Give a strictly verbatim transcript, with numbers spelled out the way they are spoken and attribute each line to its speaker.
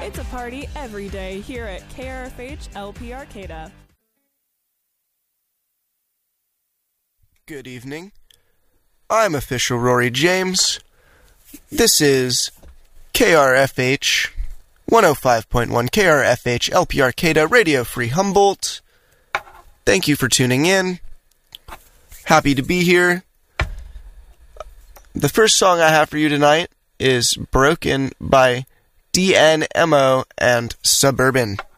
Speaker 1: It's a party every day here at K R F H L P Arcata.
Speaker 2: Good evening. I'm official Rory James. This is K R F H one oh five point one, K R F H L P Arcata, Radio Free Humboldt. Thank you for tuning in. Happy to be here. The first song I have for you tonight is Broken by D N M O and Suburban.